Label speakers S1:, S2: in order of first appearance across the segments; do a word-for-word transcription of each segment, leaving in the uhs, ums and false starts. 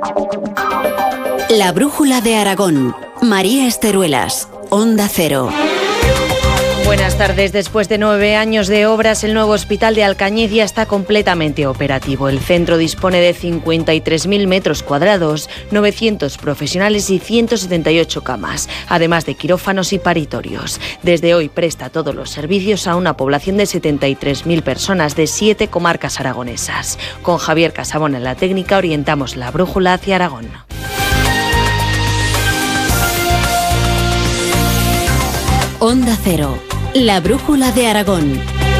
S1: La Brújula de Aragón. María Esteruelas, Onda Cero.
S2: Buenas tardes. Después de nueve años de obras, el nuevo hospital de Alcañiz ya está completamente operativo. El centro dispone de cincuenta y tres mil metros cuadrados, novecientos profesionales y ciento setenta y ocho camas, además de quirófanos y paritorios. Desde hoy presta todos los servicios a una población de setenta y tres mil personas de siete comarcas aragonesas. Con Javier Casabona en la técnica orientamos la brújula hacia Aragón.
S1: Onda Cero. La Brújula de Aragón.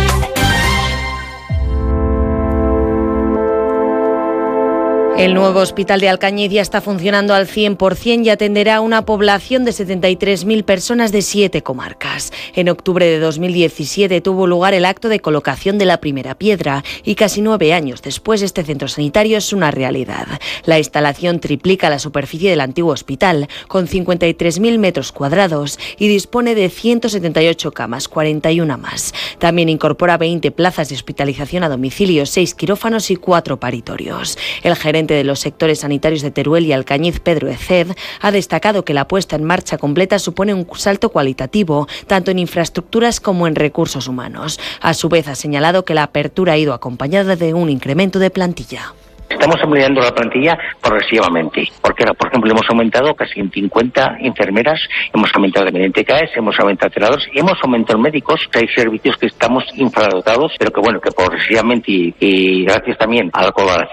S2: El nuevo hospital de Alcañiz ya está funcionando al cien por ciento y atenderá a una población de setenta y tres mil personas de siete comarcas. En octubre de dos mil diecisiete tuvo lugar el acto de colocación de la primera piedra y casi nueve años después este centro sanitario es una realidad. La instalación triplica la superficie del antiguo hospital con cincuenta y tres mil metros cuadrados y dispone de ciento setenta y ocho camas, cuarenta y una más. También incorpora veinte plazas de hospitalización a domicilio, seis quirófanos y cuatro paritorios. El gerente de los sectores sanitarios de Teruel y Alcañiz, Pedro Eced, ha destacado que la puesta en marcha completa supone un salto cualitativo, tanto en infraestructuras como en recursos humanos. A su vez, ha señalado que la apertura ha ido acompañada de un incremento de plantilla.
S3: Estamos ampliando la plantilla progresivamente, porque por ejemplo hemos aumentado casi en cincuenta enfermeras, hemos aumentado también en T K S, hemos aumentado celadores, hemos aumentado médicos, que hay servicios que estamos infradotados, pero que bueno, que progresivamente y, y gracias también a la colaboración